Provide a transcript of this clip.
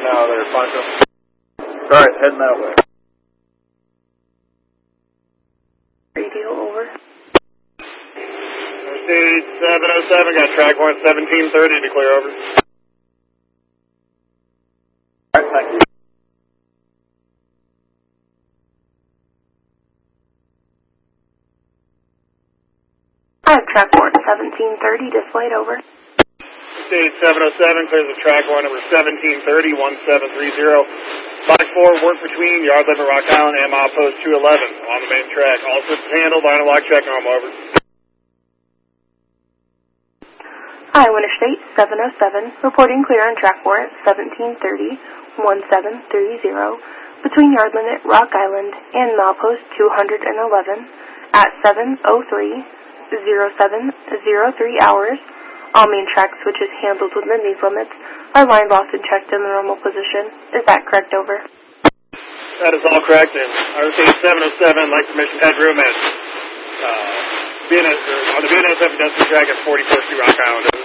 now there, Poncho. Alright, heading that way. Radio over. State 707, got track one 1730 to clear over. Alright, thank you. I have track one 1730 displayed over. State 707, clears the track one number 1730, 1730. Box 4, work between yard limit Rock Island and milepost 211 on the main track. All systems handled, line of lock check normal over. Iowa Interstate 707, reporting clear on track warrant 1730, 1730, between yard limit Rock Island and milepost 211 at 7:03:07:03 hours. All main track switches handled within these limits. Our line lost and checked in the normal position. Is that correct, over? That is all correct, and Iowa State 707, like permission headroom at on the BNSF industrial track at 44th Rock Island.